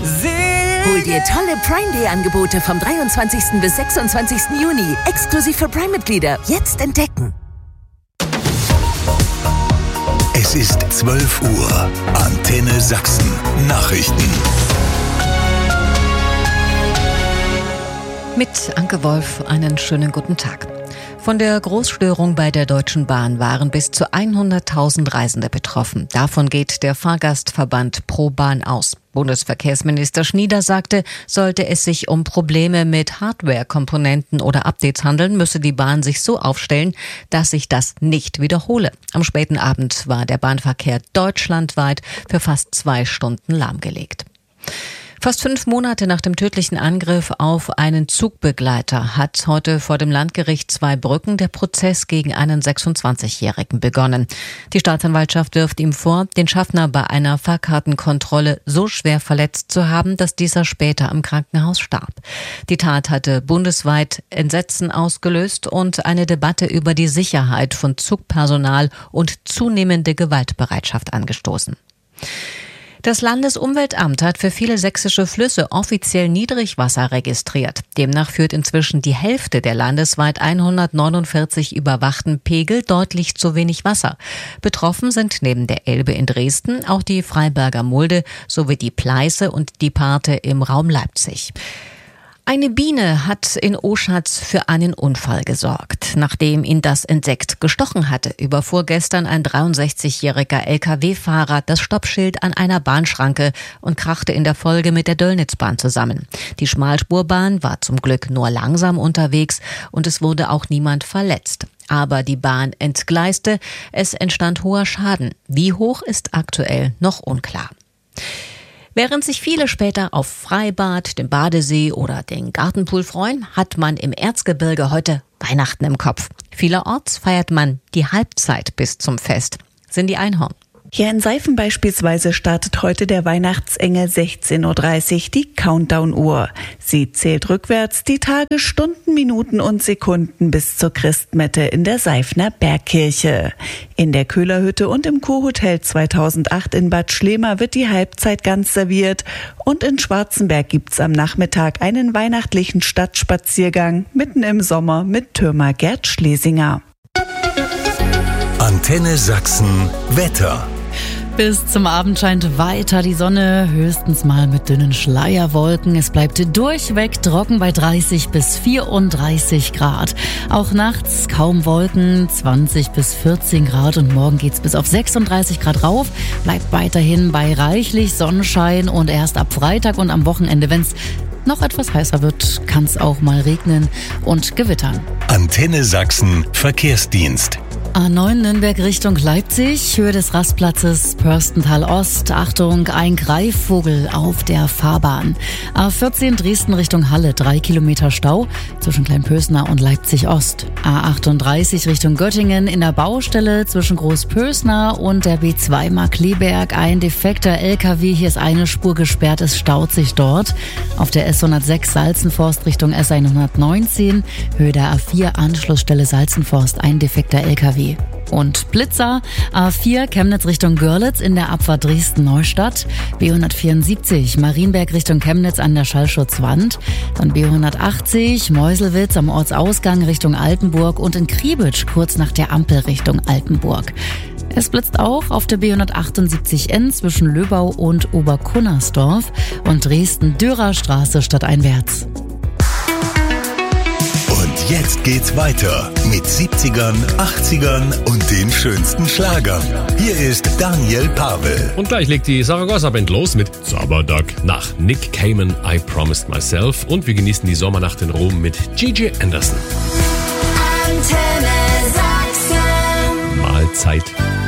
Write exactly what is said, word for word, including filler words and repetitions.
Hol dir tolle Prime Day Angebote vom dreiundzwanzigsten bis sechsundzwanzigsten Juni. Exklusiv für Prime-Mitglieder. Jetzt entdecken. Es ist zwölf Uhr. Antenne Sachsen. Nachrichten. Mit Anke Wolf einen schönen guten Tag. Von der Großstörung bei der Deutschen Bahn waren bis zu hunderttausend Reisende betroffen. Davon geht der Fahrgastverband ProBahn aus. Bundesverkehrsminister Schnieder sagte, sollte es sich um Probleme mit Hardware-Komponenten oder Updates handeln, müsse die Bahn sich so aufstellen, dass sich das nicht wiederhole. Am späten Abend war der Bahnverkehr deutschlandweit für fast zwei Stunden lahmgelegt. Fast fünf Monate nach dem tödlichen Angriff auf einen Zugbegleiter hat heute vor dem Landgericht Zweibrücken der Prozess gegen einen sechsundzwanzigjährigen begonnen. Die Staatsanwaltschaft wirft ihm vor, den Schaffner bei einer Fahrkartenkontrolle so schwer verletzt zu haben, dass dieser später im Krankenhaus starb. Die Tat hatte bundesweit Entsetzen ausgelöst und eine Debatte über die Sicherheit von Zugpersonal und zunehmende Gewaltbereitschaft angestoßen. Das Landesumweltamt hat für viele sächsische Flüsse offiziell Niedrigwasser registriert. Demnach führt inzwischen die Hälfte der landesweit hundertneunundvierzig überwachten Pegel deutlich zu wenig Wasser. Betroffen sind neben der Elbe in Dresden auch die Freiberger Mulde sowie die Pleiße und die Parthe im Raum Leipzig. Eine Biene hat in Oschatz für einen Unfall gesorgt. Nachdem ihn das Insekt gestochen hatte, überfuhr gestern ein dreiundsechzigjähriger L K W-Fahrer das Stoppschild an einer Bahnschranke und krachte in der Folge mit der Döllnitzbahn zusammen. Die Schmalspurbahn war zum Glück nur langsam unterwegs und es wurde auch niemand verletzt. Aber die Bahn entgleiste, es entstand hoher Schaden. Wie hoch ist aktuell noch unklar. Während sich viele später auf Freibad, den Badesee oder den Gartenpool freuen, hat man im Erzgebirge heute Weihnachten im Kopf. Vielerorts feiert man die Halbzeit bis zum Fest. Cindy Einhorn. Hier in Seifen beispielsweise startet heute der Weihnachtsengel sechzehn Uhr dreißig die Countdown-Uhr. Sie zählt rückwärts die Tage, Stunden, Minuten und Sekunden bis zur Christmette in der Seifener Bergkirche. In der Köhlerhütte und im Kurhotel zweitausendacht in Bad Schlema wird die Halbzeit ganz serviert und in Schwarzenberg gibt's am Nachmittag einen weihnachtlichen Stadtspaziergang mitten im Sommer mit Türmer Gerd Schlesinger. Antenne Sachsen Wetter. Bis zum Abend scheint weiter die Sonne, höchstens mal mit dünnen Schleierwolken. Es bleibt durchweg trocken bei dreißig bis vierunddreißig Grad. Auch nachts kaum Wolken, zwanzig bis vierzehn Grad und morgen geht's bis auf sechsunddreißig Grad rauf. Bleibt weiterhin bei reichlich Sonnenschein und erst ab Freitag und am Wochenende, wenn's noch etwas heißer wird, kann's auch mal regnen und gewittern. Antenne Sachsen Verkehrsdienst. A neun Nürnberg Richtung Leipzig, Höhe des Rastplatzes Pörstental Ost. Achtung, ein Greifvogel auf der Fahrbahn. A vierzehn Dresden Richtung Halle, drei Kilometer Stau zwischen Kleinpösner und Leipzig Ost. A achtunddreißig Richtung Göttingen in der Baustelle zwischen Großpösner und der B zwei Markkleeberg. Ein defekter L K W, hier ist eine Spur gesperrt, es staut sich dort. Auf der S hundertsechs Salzenforst Richtung S hundertneunzehn, Höhe der A vier Anschlussstelle Salzenforst, ein defekter L K W. Und Blitzer, A vier Chemnitz Richtung Görlitz in der Abfahrt Dresden-Neustadt, B hundertvierundsiebzig Marienberg Richtung Chemnitz an der Schallschutzwand, dann B hundertachtzig Meuselwitz am Ortsausgang Richtung Altenburg und in Kriebitsch kurz nach der Ampel Richtung Altenburg. Es blitzt auch auf der B hundertachtundsiebzig N zwischen Löbau und Oberkunnersdorf und Dresden-Dürerstraße stadteinwärts. Und jetzt geht's weiter mit siebzigern, achtzigern und den schönsten Schlagern. Hier ist Daniel Pavel. Und gleich legt die Saragossa Band los mit Zaberduck nach Nick Cayman, I Promised Myself. Und wir genießen die Sommernacht in Rom mit Gigi Anderson. Antenne Sachsen. Mahlzeit.